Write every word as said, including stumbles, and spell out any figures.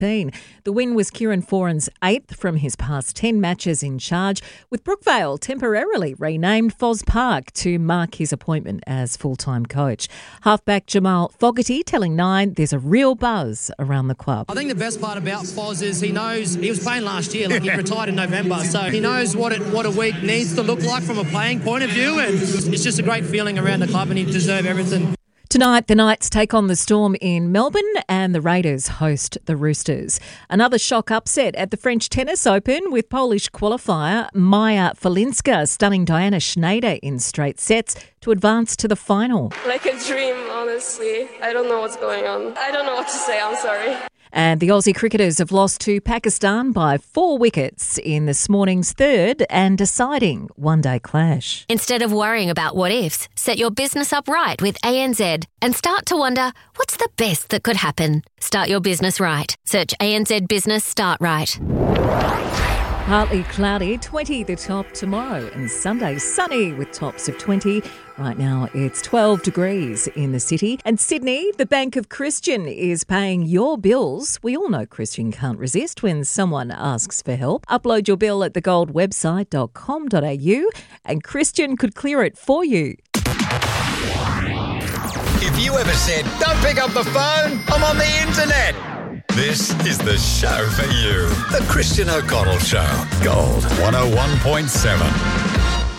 The win was Kieran Foran's eighth from his past ten matches in charge, with Brookvale temporarily renamed Foz Park to mark his appointment as full-time coach. Halfback Jamal Fogarty telling Nine there's a real buzz around the club. I think the best part about Foz is he knows, he was playing last year, like he retired in November, so he knows what it, what a week needs to look like from a playing point of view, and it's just a great feeling around the club and he deserves everything. Tonight, the Knights take on the Storm in Melbourne and the Raiders host the Roosters. Another shock upset at the French Tennis Open with Polish qualifier Maja Falinska stunning Diana Schneider in straight sets to advance to the final. Like a dream, honestly. I don't know what's going on. I don't know what to say, I'm sorry. And the Aussie cricketers have lost to Pakistan by four wickets in this morning's third and deciding one-day clash. Instead of worrying about what-ifs, set your business up right with A N Z and start to wonder, what's the best that could happen? Start your business right. Search A N Z Business Start Right. Partly cloudy, twenty the top tomorrow, and Sunday sunny with tops of twenty. Right now it's twelve degrees in the city. And Sydney, the Bank of Christian is paying your bills. We all know Christian can't resist when someone asks for help. Upload your bill at the gold website dot com dot a u and Christian could clear it for you. If you ever said, don't pick up the phone, I'm on the internet, this is the show for you. The Christian O'Connell Show. Gold one oh one point seven.